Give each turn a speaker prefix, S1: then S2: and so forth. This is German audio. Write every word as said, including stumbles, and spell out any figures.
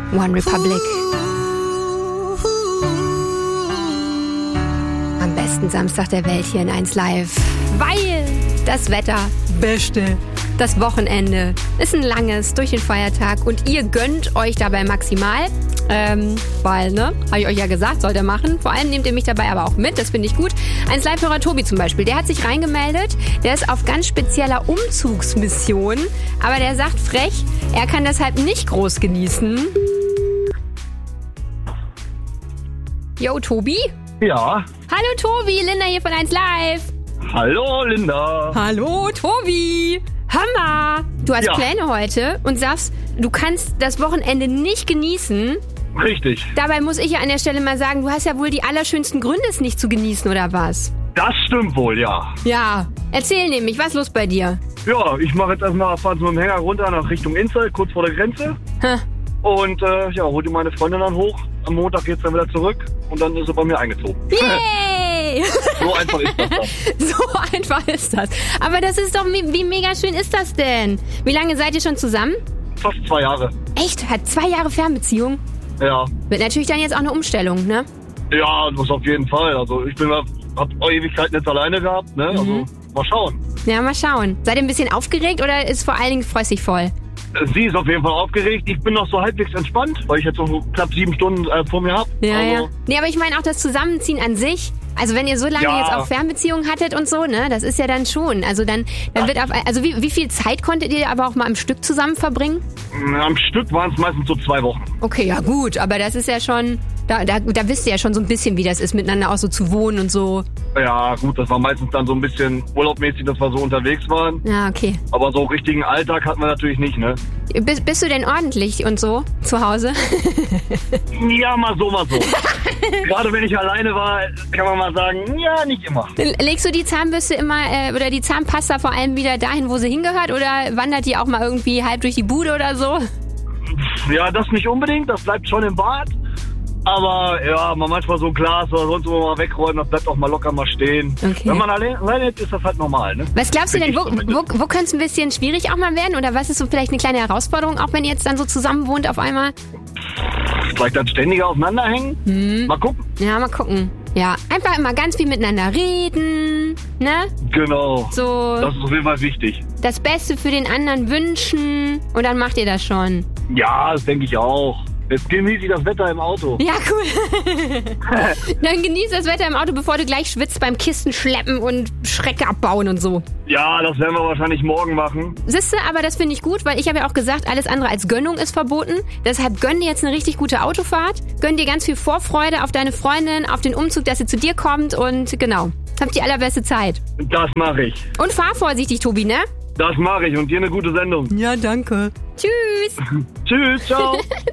S1: One Republic. Am besten Samstag der Welt hier in eins Live. Weil das Wetter beste. Das Wochenende ist ein langes durch den Feiertag und ihr gönnt euch dabei maximal. Ähm, weil, ne, habe ich euch ja gesagt, sollt ihr machen. Vor allem nehmt ihr mich dabei aber auch mit, das finde ich gut. Ein Live-Hörer Tobi zum Beispiel, der hat sich reingemeldet. Der ist auf ganz spezieller Umzugsmission. Aber der sagt frech, er kann deshalb nicht groß genießen. Yo, Tobi?
S2: Ja.
S1: Hallo Tobi, Linda hier von eins Live.
S2: Hallo Linda.
S1: Hallo Tobi. Hammer. Du hast
S2: Ja.
S1: Pläne heute und sagst, du kannst das Wochenende nicht genießen.
S2: Richtig.
S1: Dabei muss ich ja an der Stelle mal sagen, du hast ja wohl die allerschönsten Gründe, es nicht zu genießen, oder was?
S2: Das stimmt wohl, ja.
S1: Ja. Erzähl nämlich, was ist los bei dir?
S2: Ja, ich mache jetzt erstmal, fahren mit dem Hänger runter nach Richtung Insel, kurz vor der Grenze.
S1: Hä?
S2: Und äh, ja, hol die meine Freundin dann hoch. Am Montag geht's dann wieder zurück und dann ist sie bei mir eingezogen.
S1: Yay!
S2: So einfach ist das dann.
S1: So einfach ist das. Aber das ist doch, wie, wie mega schön ist das denn? Wie lange seid ihr schon zusammen?
S2: Fast zwei Jahre.
S1: Echt? Hat zwei Jahre Fernbeziehung?
S2: Ja.
S1: Wird natürlich dann jetzt auch eine Umstellung, ne?
S2: Ja, das auf jeden Fall. Also ich bin mal, hab auch Ewigkeiten jetzt alleine gehabt, ne? Also
S1: Mhm.
S2: mal schauen.
S1: Ja, mal schauen. Seid ihr ein bisschen aufgeregt oder ist vor allen Dingen freust dich voll?
S2: Sie ist auf jeden Fall aufgeregt. Ich bin noch so halbwegs entspannt, weil ich jetzt so knapp sieben Stunden äh, vor mir habe.
S1: Ja,
S2: also,
S1: ja. Nee, aber ich meine auch das Zusammenziehen an sich. Also wenn ihr so lange
S2: Ja.
S1: jetzt auch Fernbeziehungen hattet und so, ne, das ist ja dann schon. Also dann, dann wird auf, also wie, wie viel Zeit konntet ihr aber auch mal am Stück zusammen verbringen?
S2: Am Stück waren es meistens so zwei Wochen.
S1: Okay, ja gut, aber das ist ja schon, da, da, da wisst ihr ja schon so ein bisschen, wie das ist, miteinander auch so zu wohnen und so.
S2: Ja, gut, das war meistens dann so ein bisschen urlaubmäßig, dass wir so unterwegs waren.
S1: Ja, okay.
S2: Aber so richtigen Alltag hatten wir natürlich nicht, ne?
S1: Bist, bist du denn ordentlich und so zu Hause?
S2: Ja, mal so, mal so. Gerade wenn ich alleine war, kann man mal sagen, ja, nicht immer.
S1: Legst du die Zahnbürste immer äh, oder die Zahnpasta vor allem wieder dahin, wo sie hingehört, oder wandert die auch mal irgendwie halb durch die Bude oder so?
S2: Ja, das nicht unbedingt, das bleibt schon im Bad. Aber ja, man manchmal so ein Glas oder sonst wo mal wegräumen, das bleibt auch mal locker mal stehen.
S1: Okay.
S2: Wenn man alleine alleine ist, ist das halt normal, ne?
S1: Was glaubst du denn, wo,
S2: Finde ich
S1: wo, wo könnte es ein bisschen schwierig auch mal werden? Oder was ist so vielleicht eine kleine Herausforderung, auch wenn ihr jetzt dann so zusammen wohnt auf einmal?
S2: Vielleicht dann ständiger aufeinander hängen.
S1: Hm.
S2: Mal gucken.
S1: Ja, mal gucken. Ja, einfach immer ganz viel miteinander reden, ne?
S2: Genau.
S1: So
S2: Das ist auf jeden Fall wichtig.
S1: das Beste für den anderen wünschen und dann macht ihr das schon.
S2: Ja, das denke ich auch. Jetzt genieße ich das Wetter im Auto.
S1: Ja, cool. Dann genieß das Wetter im Auto, bevor du gleich schwitzt beim Kisten schleppen und Schrecke abbauen und so.
S2: Ja, das werden wir wahrscheinlich morgen machen.
S1: Siehste, aber das finde ich gut, weil ich habe ja auch gesagt, alles andere als Gönnung ist verboten. Deshalb gönn dir jetzt eine richtig gute Autofahrt. Gönn dir ganz viel Vorfreude auf deine Freundin, auf den Umzug, dass sie zu dir kommt und genau. Habt die allerbeste Zeit.
S2: Das mache ich.
S1: Und fahr vorsichtig, Tobi, ne?
S2: Das mache ich und dir eine gute Sendung.
S1: Ja, danke. Tschüss.
S2: Tschüss, ciao.